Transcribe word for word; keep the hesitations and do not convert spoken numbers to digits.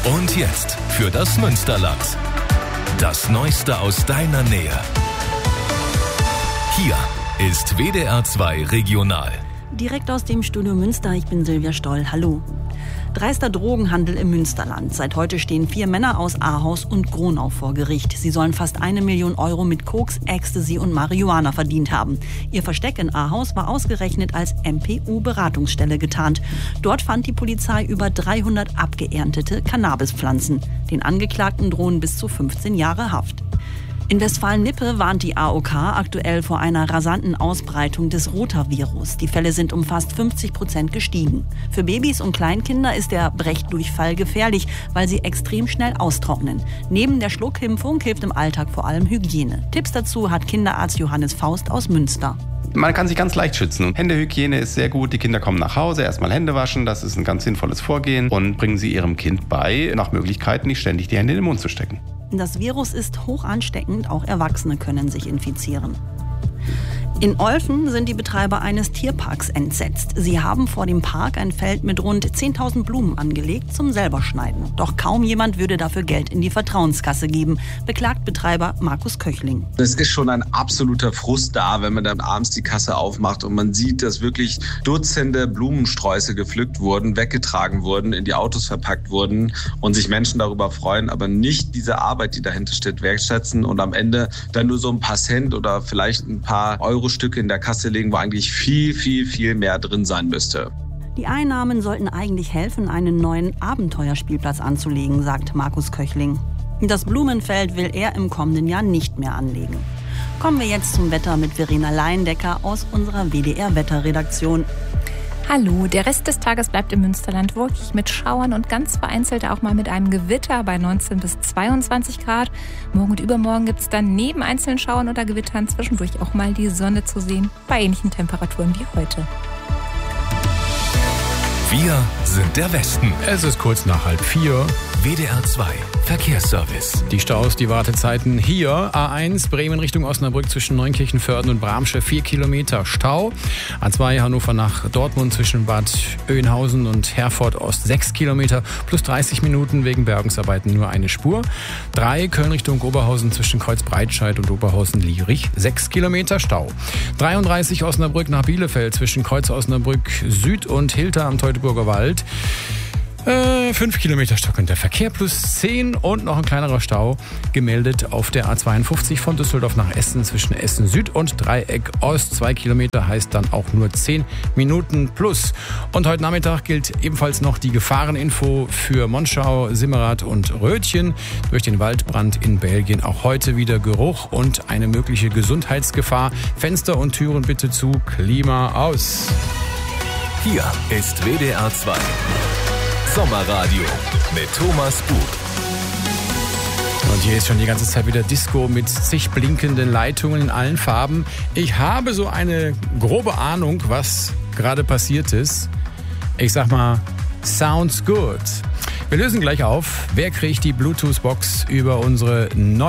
Und jetzt für das Münsterland. Das Neueste aus deiner Nähe. Hier ist W D R zwei Regional. Direkt aus dem Studio Münster, ich bin Silvia Stoll. Hallo. Dreister Drogenhandel im Münsterland. Seit heute stehen vier Männer aus Ahaus und Gronau vor Gericht. Sie sollen fast eine Million Euro mit Koks, Ecstasy und Marihuana verdient haben. Ihr Versteck in Ahaus war ausgerechnet als M P U-Beratungsstelle getarnt. Dort fand die Polizei über dreihundert abgeerntete Cannabispflanzen. Den Angeklagten drohen bis zu fünfzehn Jahre Haft. In Westfalen-Lippe warnt die A O K aktuell vor einer rasanten Ausbreitung des Rotavirus. Die Fälle sind um fast fünfzig Prozent gestiegen. Für Babys und Kleinkinder ist der Brechdurchfall gefährlich, weil sie extrem schnell austrocknen. Neben der Schluckimpfung hilft im Alltag vor allem Hygiene. Tipps dazu hat Kinderarzt Johannes Faust aus Münster. Man kann sich ganz leicht schützen. Händehygiene ist sehr gut. Die Kinder kommen nach Hause, erstmal Hände waschen. Das ist ein ganz sinnvolles Vorgehen. Und bringen Sie Ihrem Kind bei, nach Möglichkeit nicht ständig die Hände in den Mund zu stecken. Das Virus ist hoch ansteckend, auch Erwachsene können sich infizieren. In Olfen sind die Betreiber eines Tierparks entsetzt. Sie haben vor dem Park ein Feld mit rund zehntausend Blumen angelegt zum Selberschneiden. Doch kaum jemand würde dafür Geld in die Vertrauenskasse geben, beklagt Betreiber Markus Köchling. Es ist schon ein absoluter Frust da, wenn man dann abends die Kasse aufmacht und man sieht, dass wirklich Dutzende Blumensträuße gepflückt wurden, weggetragen wurden, in die Autos verpackt wurden und sich Menschen darüber freuen, aber nicht diese Arbeit, die dahinter steht, wertschätzen und am Ende dann nur so ein paar Cent oder vielleicht ein paar Euro Stücke in der Kasse legen, wo eigentlich viel, viel, viel mehr drin sein müsste. Die Einnahmen sollten eigentlich helfen, einen neuen Abenteuerspielplatz anzulegen, sagt Markus Köchling. Das Blumenfeld will er im kommenden Jahr nicht mehr anlegen. Kommen wir jetzt zum Wetter mit Verena Leindecker aus unserer W D R-Wetterredaktion. Hallo, der Rest des Tages bleibt im Münsterland wolkig mit Schauern und ganz vereinzelt auch mal mit einem Gewitter bei neunzehn bis zweiundzwanzig Grad. Morgen und übermorgen gibt es dann neben einzelnen Schauern oder Gewittern zwischendurch auch mal die Sonne zu sehen, bei ähnlichen Temperaturen wie heute. Wir sind der Westen. Es ist kurz nach halb vier. W D R zwei Verkehrsservice. Die Staus, die Wartezeiten hier. A eins Bremen Richtung Osnabrück zwischen Neunkirchen-Vörden und Bramsche vier Kilometer Stau. A zwei Hannover nach Dortmund zwischen Bad Oeynhausen und Herford Ost sechs Kilometer plus dreißig Minuten wegen Bergungsarbeiten nur eine Spur. drei Köln Richtung Oberhausen zwischen Kreuzbreitscheid und Oberhausen-Lierig sechs Kilometer Stau. dreiunddreißig Osnabrück nach Bielefeld zwischen Kreuz Osnabrück Süd und Hilter am Teutoburger Wald. Äh, fünf Kilometer stockender Verkehr plus zehn und noch ein kleinerer Stau gemeldet auf der A zweiundfünfzig von Düsseldorf nach Essen zwischen Essen Süd und Dreieck Ost. Zwei Kilometer heißt dann auch nur zehn Minuten plus. Und heute Nachmittag gilt ebenfalls noch die Gefahreninfo für Monschau, Simmerath und Rötchen. Durch den Waldbrand in Belgien auch heute wieder Geruch und eine mögliche Gesundheitsgefahr. Fenster und Türen bitte zu, Klima aus. Hier ist W D R zwei. Sommerradio mit Thomas Buch. Und hier ist schon die ganze Zeit wieder Disco mit zig blinkenden Leitungen in allen Farben. Ich habe so eine grobe Ahnung, was gerade passiert ist. Ich sag mal, sounds good. Wir lösen gleich auf, wer kriegt die Bluetooth-Box über unsere neue